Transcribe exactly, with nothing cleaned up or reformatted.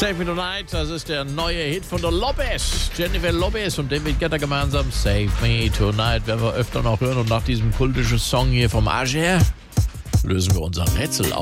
Save Me Tonight, das ist der neue Hit von der Lopez. Jennifer Lopez und David Guetta gemeinsam. Save Me Tonight werden wir öfter noch hören. Und nach diesem kultischen Song hier vom Asher lösen wir unser Rätsel auf.